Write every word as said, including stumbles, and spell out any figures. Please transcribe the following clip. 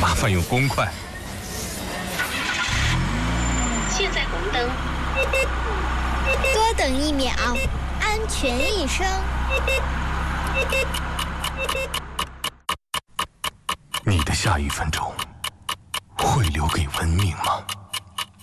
麻烦用公筷。 现在红灯， 多等一秒，安全一生。 你的下一分钟会留给文明吗？